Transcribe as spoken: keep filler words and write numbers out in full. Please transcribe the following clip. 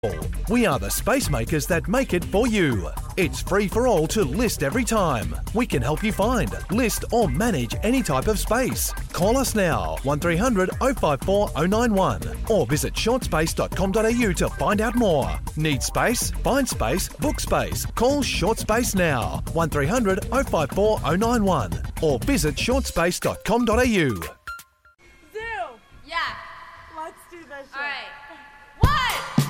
We are the space makers that make it for you. It's free for all to list every time. We can help you find, list or manage any type of space. Call us now, one three hundred oh five four oh nine one, or visit short space dot com dot a u to find out more. Need space? Find space, book space. Call Short Space now, one three hundred oh five four oh nine one, or visit short space dot com dot a u.